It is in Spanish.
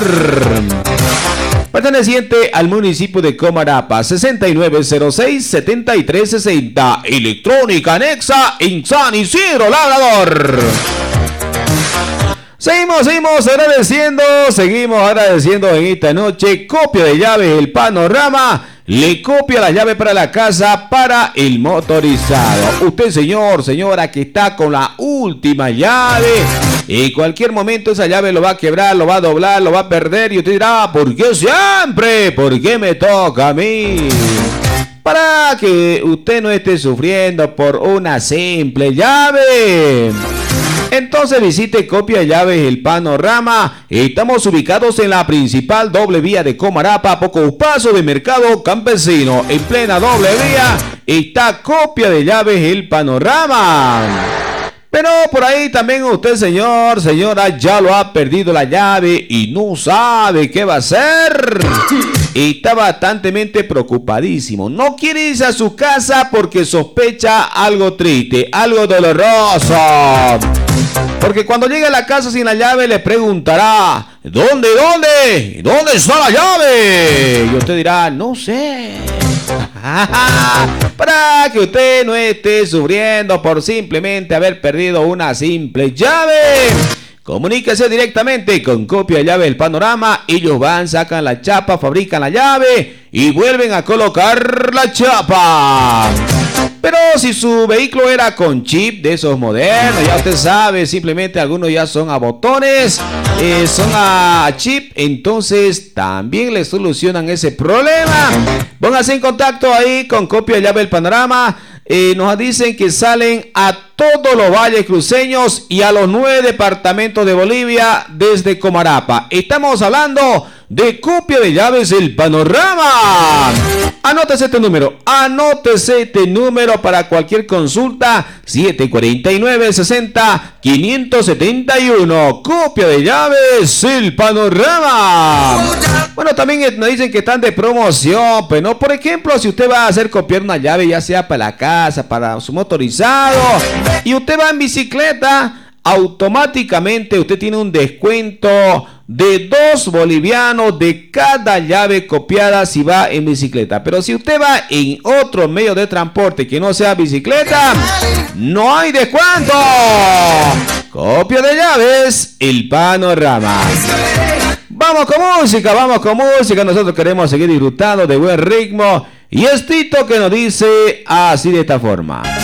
Perteneciente al municipio de Comarapa, 6906-7360. Electrónica Nexa en San Isidro Labrador. Seguimos agradeciendo en esta noche. Copia de llaves El Panorama. Le copia la llave para la casa, para el motorizado. Usted, señor, señora, que está con la última llave, en cualquier momento esa llave lo va a quebrar, lo va a doblar, lo va a perder, y usted dirá, ¿por qué siempre? ¿Por qué me toca a mí? Para que usted no esté sufriendo por una simple llave. Entonces visite Copia de Llaves El Panorama. Estamos ubicados en la principal doble vía de Comarapa, a poco paso de Mercado Campesino. En plena doble vía está Copia de Llaves El Panorama. Pero por ahí también usted, señor, señora, ya lo ha perdido la llave y no sabe qué va a hacer. Está bastante preocupadísimo. No quiere irse a su casa porque sospecha algo triste, algo doloroso. Porque cuando llegue a la casa sin la llave le preguntará, ¿dónde está la llave? Y usted dirá, no sé. Para que usted no esté sufriendo por simplemente haber perdido una simple llave, comuníquese directamente con Copia de Llave El Panorama. Ellos van, sacan la chapa, fabrican la llave y vuelven a colocar la chapa. Pero si su vehículo era con chip de esos modernos, ya usted sabe, simplemente algunos ya son a botones, son a chip, entonces también le solucionan ese problema. Póngase en contacto ahí con Copia de Llave El Panorama. Nos dicen que salen a todos los valles cruceños y a los 9 departamentos de Bolivia desde Comarapa. Estamos hablando de Copia de Llaves El Panorama. Anótese este número para cualquier consulta: 749-60-571. Copia de Llaves El Panorama. Bueno, también nos dicen que están de promoción, pero no, por ejemplo, si usted va a hacer copiar una llave, ya sea para la casa, para su motorizado, y usted va en bicicleta, automáticamente usted tiene un descuento de 2 bolivianos de cada llave copiada si va en bicicleta. Pero si usted va en otro medio de transporte que no sea bicicleta, no hay descuento. Copia de Llaves El Panorama. Vamos con música. Nosotros queremos seguir disfrutando de buen ritmo. Y es Tito que nos dice así, de esta forma.